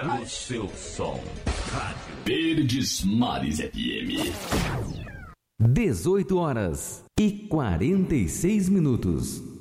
O seu som. Rádio Verdes Mares FM. 18 horas e 46 minutos.